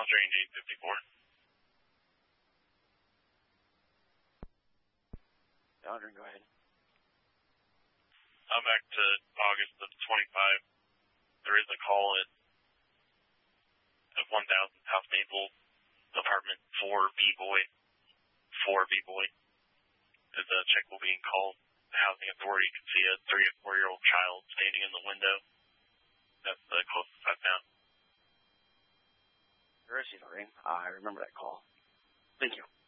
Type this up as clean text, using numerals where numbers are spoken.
Challenge Range 854. Challenge, go ahead. I'm back to August of 25. There is a call at 1000 South Maple, apartment 4B-Boy. As a check will be called, the housing authority can see a 3 or 4-year-old child standing in the window. That's the closest I've found. I remember that call. Thank you.